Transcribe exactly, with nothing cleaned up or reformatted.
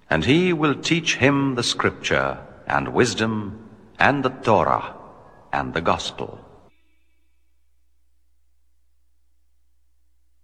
And he will teach him the scripture, and wisdom, and the Torah, and the gospel.